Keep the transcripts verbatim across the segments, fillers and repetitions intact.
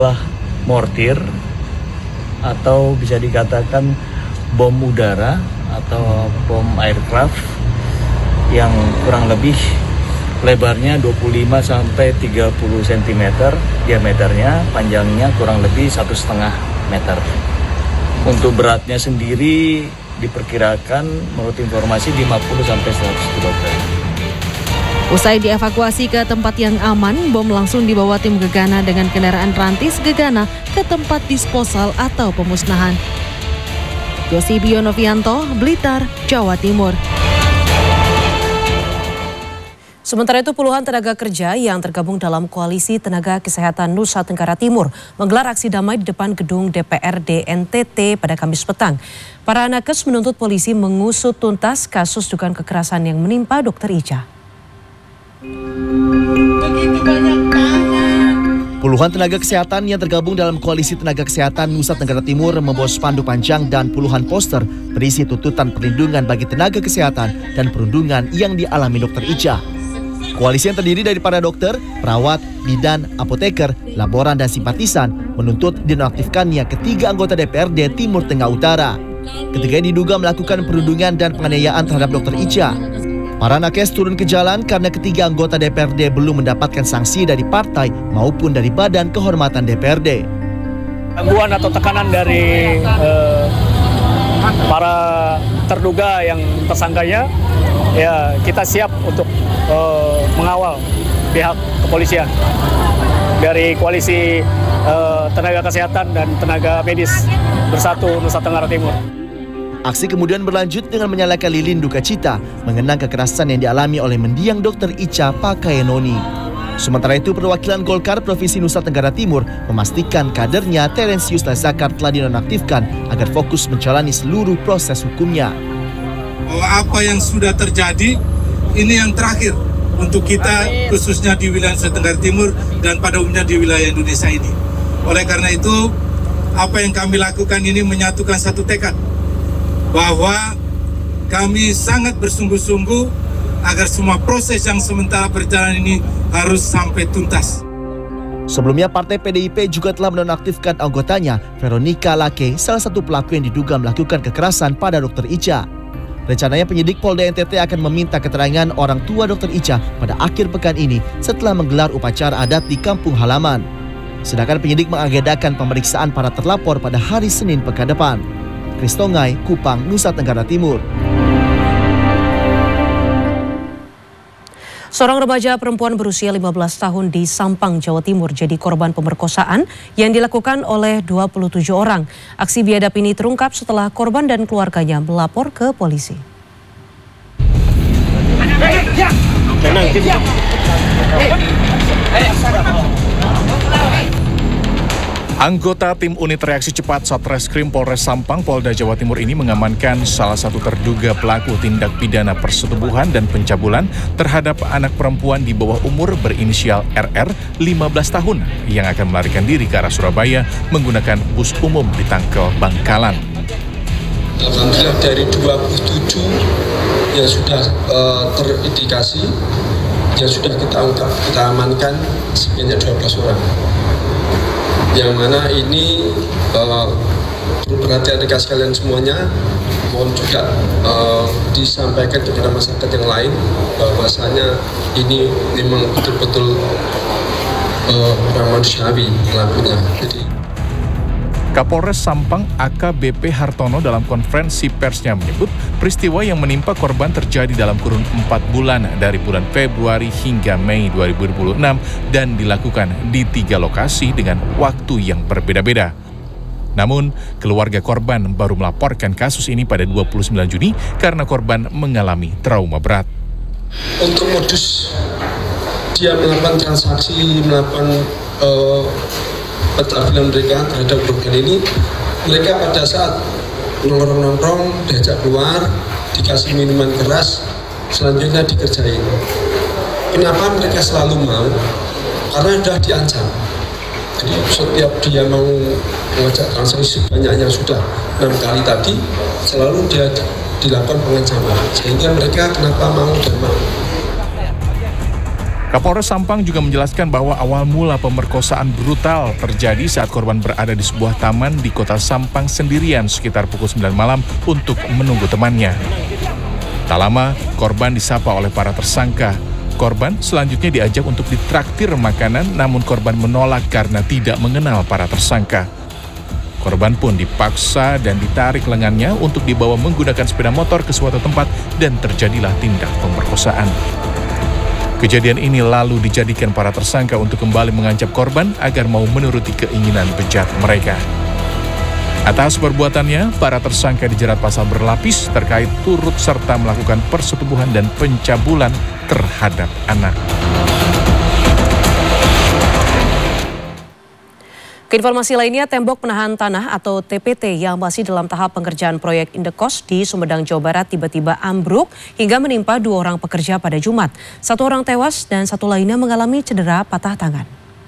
Mortir atau bisa dikatakan bom udara atau bom aircraft yang kurang lebih lebarnya dua puluh lima sampai tiga puluh sentimeter diameternya, panjangnya kurang lebih satu setengah meter. Untuk beratnya sendiri diperkirakan menurut informasi lima puluh sampai seratus kilogram. Usai dievakuasi ke tempat yang aman, bom langsung dibawa tim Gegana dengan kendaraan rantis Gegana ke tempat disposal atau pemusnahan. Yosibio Novianto, Blitar, Jawa Timur. Sementara itu puluhan tenaga kerja yang tergabung dalam Koalisi Tenaga Kesehatan Nusa Tenggara Timur menggelar aksi damai di depan gedung D P R D N T T pada Kamis petang. Para nakes menuntut polisi mengusut tuntas kasus dugaan kekerasan yang menimpa Dokter Ica. Begitu banyak tangan. Puluhan tenaga kesehatan yang tergabung dalam Koalisi Tenaga Kesehatan Nusa Tenggara Timur membawa spanduk panjang dan puluhan poster berisi tuntutan perlindungan bagi tenaga kesehatan dan perundungan yang dialami Dokter Ica. Koalisi yang terdiri dari para dokter, perawat, bidan, apoteker, laboran, dan simpatisan menuntut dinonaktifkannya ketiga anggota D P R D Timur Tengah Utara. Ketiganya diduga melakukan perundungan dan penganiayaan terhadap Dokter Ica. Para nakes turun ke jalan karena ketiga anggota D P R D belum mendapatkan sanksi dari partai maupun dari Badan Kehormatan D P R D. Gangguan atau tekanan dari eh, para terduga yang tersangkanya, ya kita siap untuk eh, mengawal pihak kepolisian dari Koalisi eh, Tenaga Kesehatan dan Tenaga Medis Bersatu Nusa Tenggara Timur. Aksi kemudian berlanjut dengan menyalakan lilin duka cita mengenang kekerasan yang dialami oleh mendiang Dokter Ica Pakaenoni. Sementara itu, perwakilan Golkar Provinsi Nusa Tenggara Timur memastikan kadernya Terensius Lazakar telah dinonaktifkan agar fokus menjalani seluruh proses hukumnya. Apa yang sudah terjadi ini yang terakhir untuk kita, khususnya di wilayah Nusa Tenggara Timur dan pada umumnya di wilayah Indonesia ini. Oleh karena itu, apa yang kami lakukan ini menyatukan satu tekad, bahwa kami sangat bersungguh-sungguh agar semua proses yang sementara berjalan ini harus sampai tuntas. Sebelumnya, Partai P D I P juga telah menonaktifkan anggotanya, Veronica Lake, salah satu pelaku yang diduga melakukan kekerasan pada Dokter Ica. Rencananya penyidik Polda N T T akan meminta keterangan orang tua Dokter Ica pada akhir pekan ini setelah menggelar upacara adat di kampung halaman. Sedangkan penyidik mengagendakan pemeriksaan para terlapor pada hari Senin pekan depan. Kristongai, Kupang, Nusa Tenggara Timur. Seorang remaja perempuan berusia lima belas tahun di Sampang, Jawa Timur jadi korban pemerkosaan yang dilakukan oleh dua puluh tujuh orang. Aksi biadab ini terungkap setelah korban dan keluarganya melapor ke polisi. Anggota tim unit reaksi cepat Satreskrim Polres Sampang, Polda Jawa Timur ini mengamankan salah satu terduga pelaku tindak pidana persetubuhan dan pencabulan terhadap anak perempuan di bawah umur berinisial R R lima belas tahun yang akan melarikan diri ke arah Surabaya menggunakan bus umum di Tangkel Bangkalan. Alhamdulillah dari dua puluh tujuh yang sudah uh, terindikasi, yang sudah kita ungkap, kita amankan sebanyak dua belas orang. Yang mana ini uh, perlu perhatian rekan sekalian semuanya, mohon juga uh, disampaikan kepada masyarakat yang lain bahwasanya ini memang betul-betul uh, orang manusiawi pelakunya. Jadi Kapolres Sampang A K B P Hartono dalam konferensi persnya menyebut peristiwa yang menimpa korban terjadi dalam kurun empat bulan dari bulan Februari hingga Mei dua ribu dua puluh enam dan dilakukan di tiga lokasi dengan waktu yang berbeda-beda. Namun, keluarga korban baru melaporkan kasus ini pada dua puluh sembilan Juni karena korban mengalami trauma berat. Untuk modus dia melakukan transaksi, melakukan uh, pencabulan mereka terhadap korban ini, mereka pada saat nongkrong-nongkrong, diajak keluar, dikasih minuman keras, selanjutnya dikerjain. Kenapa mereka selalu mau? Karena sudah diancam. Jadi setiap dia mau mengajak transaksi sebanyak yang sudah enam kali tadi, selalu dia dilakukan pengancaman. Sehingga mereka kenapa mau dan mau. Kapolres Sampang juga menjelaskan bahwa awal mula pemerkosaan brutal terjadi saat korban berada di sebuah taman di kota Sampang sendirian sekitar pukul sembilan malam untuk menunggu temannya. Tak lama, korban disapa oleh para tersangka. Korban selanjutnya diajak untuk ditraktir makanan, namun korban menolak karena tidak mengenal para tersangka. Korban pun dipaksa dan ditarik lengannya untuk dibawa menggunakan sepeda motor ke suatu tempat dan terjadilah tindak pemerkosaan. Kejadian ini lalu dijadikan para tersangka untuk kembali mengancam korban agar mau menuruti keinginan bejat mereka. Atas perbuatannya, para tersangka dijerat pasal berlapis terkait turut serta melakukan persetubuhan dan pencabulan terhadap anak. Keinformasi lainnya, tembok penahan tanah atau T P T yang masih dalam tahap pengerjaan proyek Indekos di Sumedang, Jawa Barat tiba-tiba ambruk hingga menimpa dua orang pekerja pada Jumat. Satu orang tewas dan satu lainnya mengalami cedera patah tangan.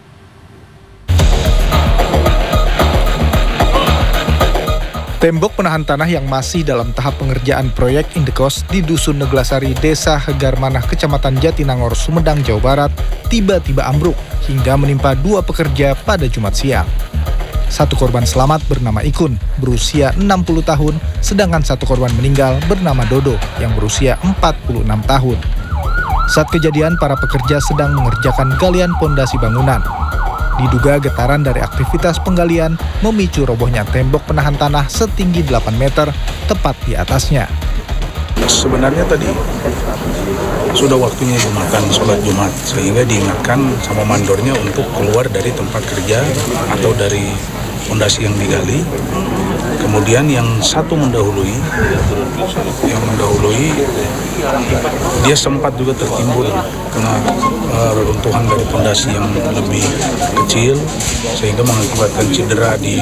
Tembok penahan tanah yang masih dalam tahap pengerjaan proyek Indekos di Dusun Neglasari, Desa Hegarmanah, Kecamatan Jatinangor, Sumedang, Jawa Barat, tiba-tiba ambruk hingga menimpa dua pekerja pada Jumat siang. Satu korban selamat bernama Ikun, berusia enam puluh tahun, sedangkan satu korban meninggal bernama Dodo, yang berusia empat puluh enam tahun. Saat kejadian, para pekerja sedang mengerjakan galian pondasi bangunan. Diduga getaran dari aktivitas penggalian memicu robohnya tembok penahan tanah setinggi delapan meter tepat di atasnya. Sebenarnya tadi sudah waktunya Jumatan, sholat Jumat, sehingga diingatkan sama mandornya untuk keluar dari tempat kerja atau dari fondasi yang digali. Kemudian yang satu mendahului, yang mendahului dia sempat juga tertimbun kena uh, reruntuhan dari fondasi yang lebih kecil sehingga mengakibatkan cedera di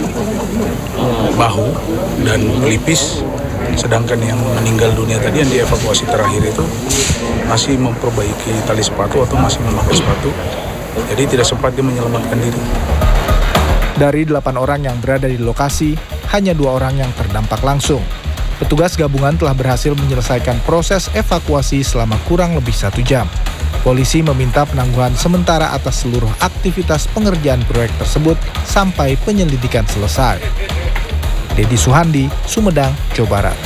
bahu dan pelipis. Sedangkan yang meninggal dunia tadi yang dievakuasi terakhir itu masih memperbaiki tali sepatu atau masih memakai sepatu, jadi tidak sempat dia menyelamatkan diri. Dari delapan orang yang berada di lokasi, hanya dua orang yang terdampak langsung. Petugas gabungan telah berhasil menyelesaikan proses evakuasi selama kurang lebih satu jam. Polisi meminta penangguhan sementara atas seluruh aktivitas pengerjaan proyek tersebut sampai penyelidikan selesai. Dedi Suhandi, Sumedang, Jawa Barat.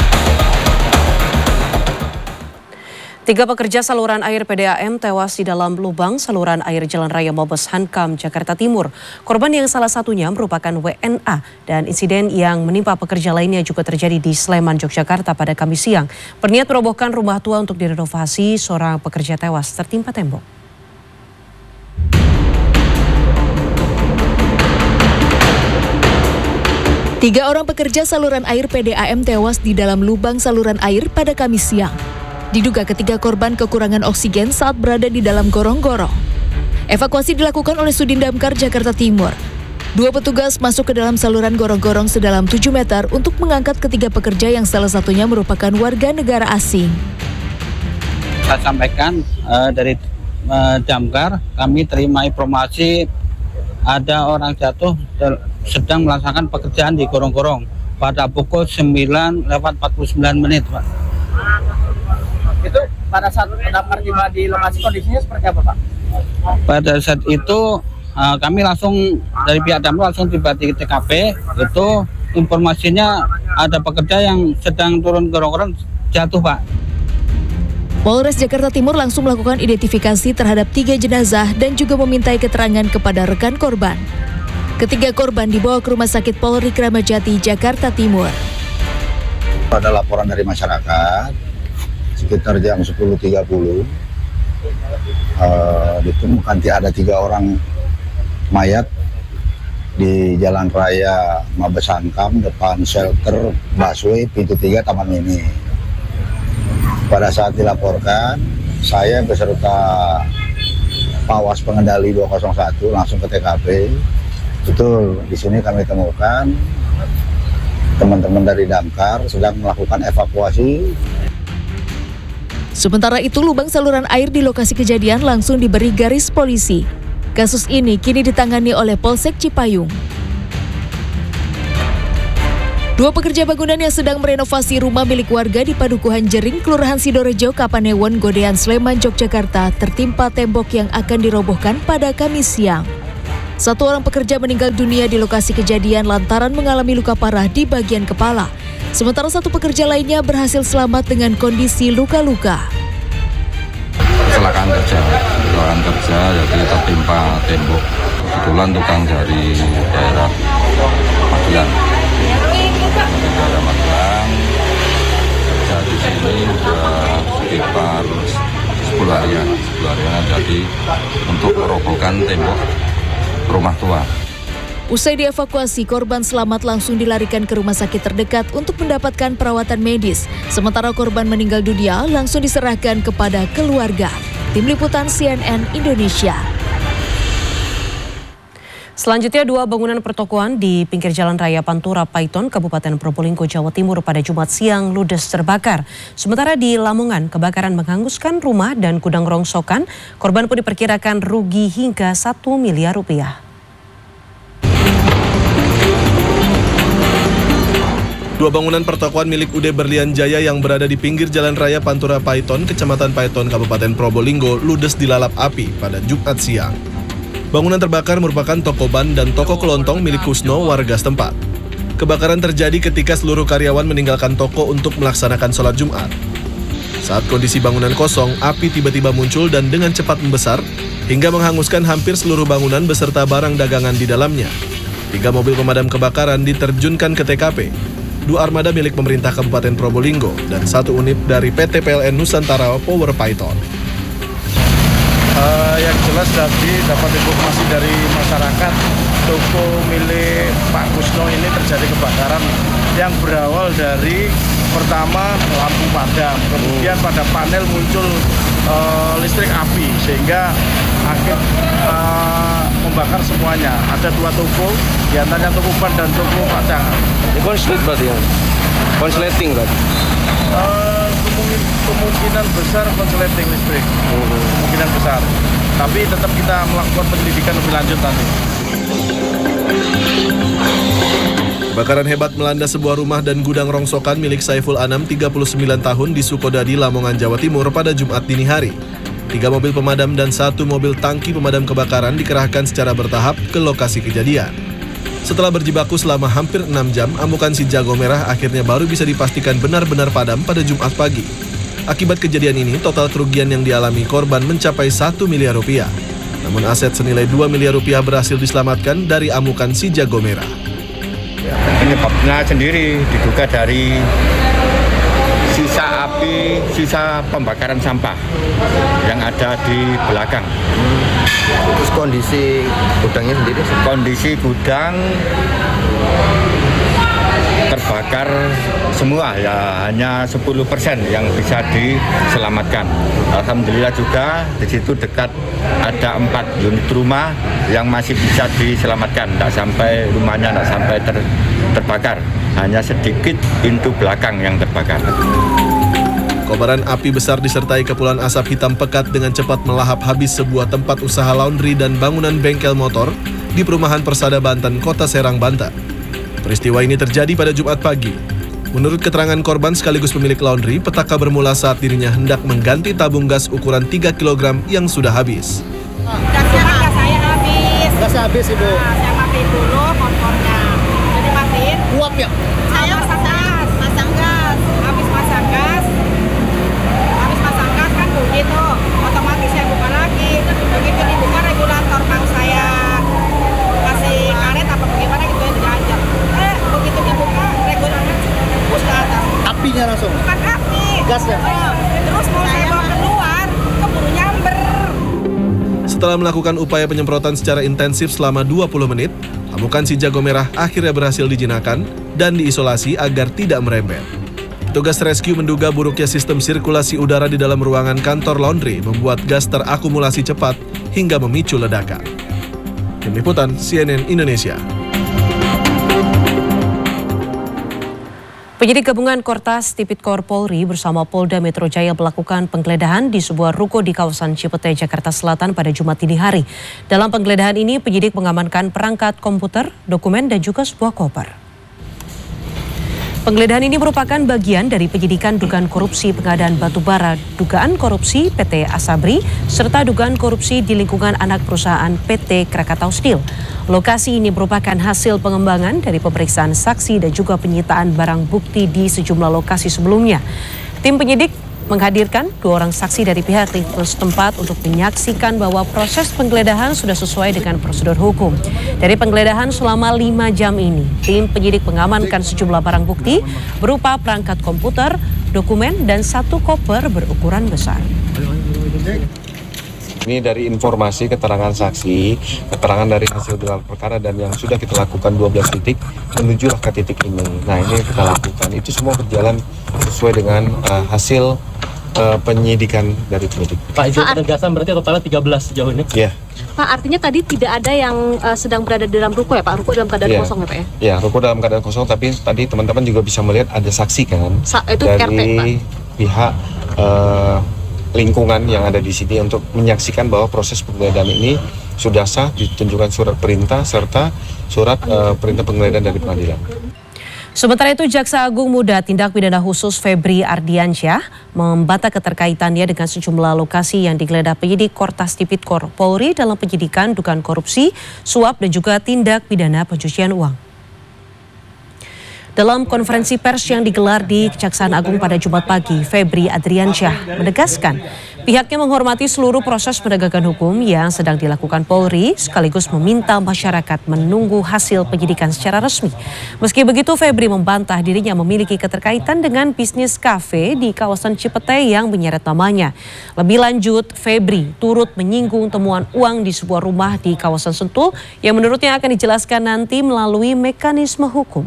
Tiga pekerja saluran air P D A M tewas di dalam lubang saluran air Jalan Raya Mabes Hankam, Jakarta Timur. Korban yang salah satunya merupakan W N A dan insiden yang menimpa pekerja lainnya juga terjadi di Sleman, Yogyakarta pada Kamis siang. Berniat merobohkan rumah tua untuk direnovasi, seorang pekerja tewas tertimpa tembok. Tiga orang pekerja saluran air P D A M tewas di dalam lubang saluran air pada Kamis siang. Diduga ketiga korban kekurangan oksigen saat berada di dalam gorong-gorong. Evakuasi dilakukan oleh Sudin Damkar Jakarta Timur. Dua petugas masuk ke dalam saluran gorong-gorong sedalam tujuh meter untuk mengangkat ketiga pekerja yang salah satunya merupakan warga negara asing. Saya sampaikan uh, dari uh, Damkar, kami terima informasi ada orang jatuh sedang melaksanakan pekerjaan di gorong-gorong pada pukul sembilan lewat empat puluh sembilan menit, Pak. Itu pada saat Damkar tiba di lokasi kondisinya seperti apa, Pak? Pada saat itu uh, kami langsung dari pihak Damkar langsung tiba di T K P. Itu informasinya ada pekerja yang sedang turun gorong-gorong jatuh, Pak. Polres Jakarta Timur langsung melakukan identifikasi terhadap tiga jenazah dan juga memintai keterangan kepada rekan korban. Ketiga korban dibawa ke Rumah Sakit Polri Kramat Jati, Jakarta Timur. Ada laporan dari masyarakat sekitar jam sepuluh tiga puluh uh, ditemukan ada tiga orang mayat di Jalan Raya Mabes Hankam depan shelter busway pintu tiga Taman Mini. Pada saat dilaporkan, saya beserta Pawas Pengendali dua nol satu langsung ke T K P. Betul, di sini kami temukan teman-teman dari Damkar sedang melakukan evakuasi. Sementara itu, lubang saluran air di lokasi kejadian langsung diberi garis polisi. Kasus ini kini ditangani oleh Polsek Cipayung. Dua pekerja bangunan yang sedang merenovasi rumah milik warga di Padukuhan Jering, Kelurahan Sidorejo, Kapanewon, Godean, Sleman, Yogyakarta tertimpa tembok yang akan dirobohkan pada Kamis siang. Satu orang pekerja meninggal dunia di lokasi kejadian lantaran mengalami luka parah di bagian kepala. Sementara satu pekerja lainnya berhasil selamat dengan kondisi luka-luka. Kecelakaan kerja, kecelakaan kerja jadi tertimpa tembok. Kebetulan tukang dari daerah Magelang. Daerah Magelang kerja di sini sudah sekitar sepuluh harian, sepuluh harian jadi untuk merobohkan tembok rumah tua. Usai dievakuasi, korban selamat langsung dilarikan ke rumah sakit terdekat untuk mendapatkan perawatan medis. Sementara korban meninggal dunia langsung diserahkan kepada keluarga. Tim Liputan C N N Indonesia. Selanjutnya, dua bangunan pertokoan di pinggir Jalan Raya Pantura Paiton, Kabupaten Probolinggo, Jawa Timur pada Jumat siang ludes terbakar. Sementara di Lamongan, kebakaran menghanguskan rumah dan gudang rongsokan. Korban pun diperkirakan rugi hingga satu miliar rupiah. Dua bangunan pertokoan milik U D Berlian Jaya yang berada di pinggir Jalan Raya Pantura Paiton, Kecamatan Paiton, Kabupaten Probolinggo, ludes dilalap api pada Jumat siang. Bangunan terbakar merupakan toko ban dan toko kelontong milik Kusno, warga setempat. Kebakaran terjadi ketika seluruh karyawan meninggalkan toko untuk melaksanakan sholat Jumat. Saat kondisi bangunan kosong, api tiba-tiba muncul dan dengan cepat membesar hingga menghanguskan hampir seluruh bangunan beserta barang dagangan di dalamnya. Tiga mobil pemadam kebakaran diterjunkan ke T K P. Dua armada milik pemerintah Kabupaten Probolinggo dan satu unit dari P T P L N Nusantara Power Paiton. Uh, yang jelas tadi dapat informasi dari masyarakat, toko milik Pak Kusno ini terjadi kebakaran yang berawal dari pertama lampu padam, kemudian pada panel muncul uh, listrik api sehingga akhir uh, membakar semuanya. Ada dua toko, diantaranya toko ban dan toko padangan. Konslet berarti ya? Konsleting berarti? Uh, kemungkinan besar konsleting listrik, kemungkinan besar. Tapi tetap kita melakukan penyelidikan lebih lanjut nanti. Kebakaran hebat melanda sebuah rumah dan gudang rongsokan milik Saiful Anam, tiga puluh sembilan tahun di Sukodadi, Lamongan, Jawa Timur pada Jumat dini hari. Tiga mobil pemadam dan satu mobil tangki pemadam kebakaran dikerahkan secara bertahap ke lokasi kejadian. Setelah berjibaku selama hampir enam jam, amukan si jago merah akhirnya baru bisa dipastikan benar-benar padam pada Jumat pagi. Akibat kejadian ini, total kerugian yang dialami korban mencapai satu miliar rupiah. Namun aset senilai dua miliar rupiah berhasil diselamatkan dari amukan si jago merah. Penyebabnya sendiri diduga dari sisa api, sisa pembakaran sampah yang ada di belakang. Terus kondisi gudangnya sendiri? Kondisi gudang terbakar semua, ya hanya sepuluh persen yang bisa diselamatkan. Alhamdulillah juga di situ dekat ada empat unit rumah yang masih bisa diselamatkan, tidak sampai rumahnya tidak sampai ter, terbakar, hanya sedikit pintu belakang yang terbakar. Kobaran api besar disertai kepulan asap hitam pekat dengan cepat melahap habis sebuah tempat usaha laundry dan bangunan bengkel motor di perumahan Persada Banten, Kota Serang, Banten. Peristiwa ini terjadi pada Jumat pagi. Menurut keterangan korban sekaligus pemilik laundry, petaka bermula saat dirinya hendak mengganti tabung gas ukuran tiga kilogram yang sudah habis. Gasnya gas saya habis. Gasnya habis, Ibu. Nah, saya matiin dulu kompornya. Jadi matiin. Uap ya? Saya pasang gas, pasang gas. Habis pasang gas, habis pasang gas kan bunyi tuh. Otomatis saya buka lagi. Begitu dibuka regulator mau saya kasih karet apa bagaimana gitu ya diajak. Eh, begitu dibuka regulator push ke atas. Apinya langsung? Bukan api. Gasnya? Oh, terus mau saya bawa keluar, keburu nyamber. Setelah melakukan upaya penyemprotan secara intensif selama dua puluh menit, amukan si jago merah akhirnya berhasil dijinakan dan diisolasi agar tidak merembet. Petugas rescue menduga buruknya sistem sirkulasi udara di dalam ruangan kantor laundry membuat gas terakumulasi cepat hingga memicu ledakan. Tim Liputan C N N Indonesia. Penyidik gabungan Kortas Tipikor Polri bersama Polda Metro Jaya melakukan penggeledahan di sebuah ruko di kawasan Cipete, Jakarta Selatan pada Jumat dini hari. Dalam penggeledahan ini, penyidik mengamankan perangkat komputer, dokumen, dan juga sebuah koper. Penggeledahan ini merupakan bagian dari penyidikan dugaan korupsi pengadaan batubara, dugaan korupsi P T Asabri, serta dugaan korupsi di lingkungan anak perusahaan P T Krakatau Steel. Lokasi ini merupakan hasil pengembangan dari pemeriksaan saksi dan juga penyitaan barang bukti di sejumlah lokasi sebelumnya. Tim penyidik menghadirkan dua orang saksi dari pihak lingkungan setempat untuk menyaksikan bahwa proses penggeledahan sudah sesuai dengan prosedur hukum. Dari penggeledahan selama lima jam ini, tim penyidik mengamankan sejumlah barang bukti berupa perangkat komputer, dokumen, dan satu koper berukuran besar. Ini dari informasi, keterangan saksi, keterangan dari hasil gelar perkara dan yang sudah kita lakukan dua belas titik menuju ke titik ini. Nah, ini yang kita lakukan. Itu semua berjalan sesuai dengan uh, hasil uh, penyidikan dari penyidik. Pak, izin penegasan berarti totalnya tiga belas sejauh ini? Iya. Pak, artinya tadi tidak ada yang uh, sedang berada di dalam ruko ya Pak? Ruko dalam keadaan yeah. kosong ya Pak ya? Iya, ruko dalam keadaan kosong, tapi tadi teman-teman juga bisa melihat ada saksi kan? Sa itu dari R T, Pak. pihak uh, lingkungan yang ada di sini untuk menyaksikan bahwa proses penggeledahan ini sudah sah, ditunjukkan surat perintah serta surat uh, perintah penggeledahan dari pengadilan. Sementara itu, Jaksa Agung Muda Tindak Pidana Khusus Febri Ardiansyah membantah keterkaitannya dengan sejumlah lokasi yang digeledah penyidik Kortas Tipikor Polri dalam penyidikan dugaan korupsi, suap, dan juga tindak pidana pencucian uang. Dalam konferensi pers yang digelar di Kejaksaan Agung pada Jumat pagi, Febri Ardiansyah menegaskan pihaknya menghormati seluruh proses penegakan hukum yang sedang dilakukan Polri, sekaligus meminta masyarakat menunggu hasil penyidikan secara resmi. Meski begitu, Febri membantah dirinya memiliki keterkaitan dengan bisnis kafe di kawasan Cipete yang menyeret namanya. Lebih lanjut, Febri turut menyinggung temuan uang di sebuah rumah di kawasan Sentul yang menurutnya akan dijelaskan nanti melalui mekanisme hukum.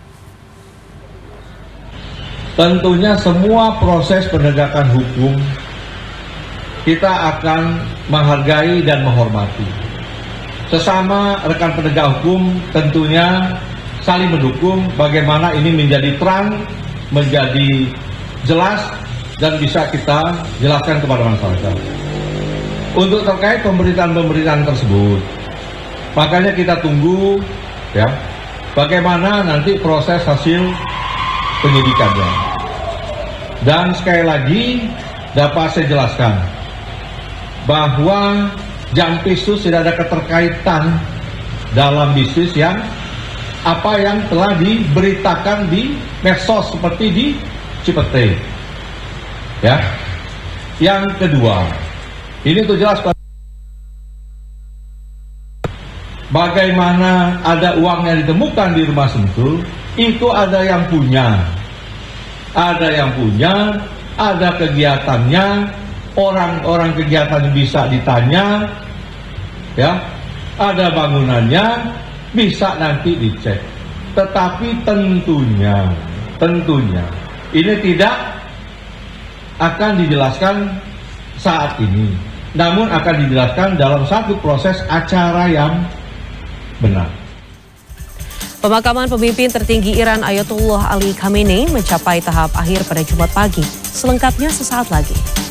Tentunya semua proses penegakan hukum kita akan menghargai dan menghormati. Sesama rekan penegak hukum tentunya saling mendukung bagaimana ini menjadi terang, menjadi jelas, dan bisa kita jelaskan kepada masyarakat. Untuk terkait pemberitaan-pemberitaan tersebut, makanya kita tunggu ya bagaimana nanti proses hasil penyidikannya. Dan sekali lagi dapat saya jelaskan bahwa Jampisus tidak ada keterkaitan dalam bisnis yang apa yang telah diberitakan di medsos seperti di Cipete. Ya. Yang kedua, ini untuk jelas bagaimana ada uang yang ditemukan di rumah Sentul, itu ada yang punya. Ada yang punya, ada kegiatannya, orang-orang kegiatan bisa ditanya, ya, ada bangunannya, bisa nanti dicek. Tetapi tentunya, tentunya, ini tidak akan dijelaskan saat ini, namun akan dijelaskan dalam satu proses acara yang benar. Pemakaman pemimpin tertinggi Iran Ayatollah Ali Khamenei mencapai tahap akhir pada Jumat pagi. Selengkapnya sesaat lagi.